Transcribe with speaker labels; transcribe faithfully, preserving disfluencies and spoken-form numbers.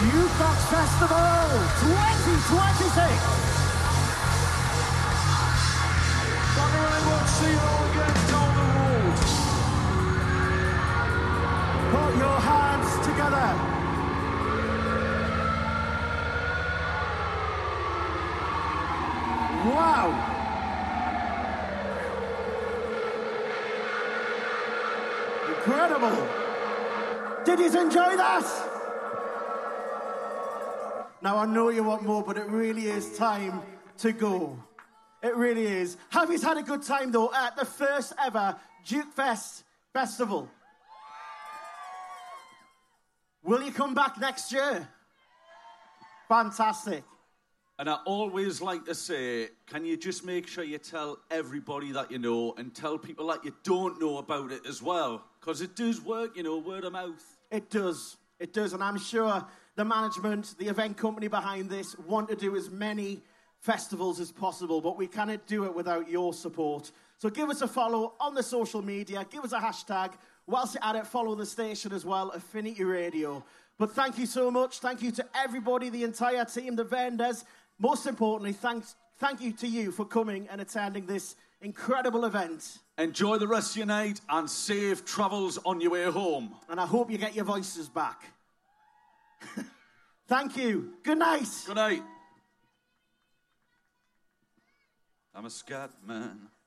Speaker 1: Jukebox Festival twenty twenty-six.
Speaker 2: Thank you very much. See you all again down the road.
Speaker 1: Put your hands together. Wow. Incredible. Did you enjoy that? Now, I know you want more, but it really is time to go. It really is. Have you had a good time, though, at the first ever Duke Fest Festival? Will you come back next year? Fantastic.
Speaker 3: And I always like to say, can you just make sure you tell everybody that you know and tell people that you don't know about it as well? Because it does work, you know, word of mouth.
Speaker 1: It does. It does. And I'm sure the management, the event company behind this want to do as many festivals as possible, but we cannot do it without your support. So give us a follow on the social media. Give us a hashtag. Whilst you're at it, follow the station as well, Affinity Radio. But thank you so much. Thank you to everybody, the entire team, the vendors. Most importantly, thanks, thank you to you for coming and attending this incredible event.
Speaker 3: Enjoy the rest of your night and safe travels on your way home.
Speaker 1: And I hope you get your voices back. Thank you. Good night.
Speaker 3: Good night. I'm a scat man.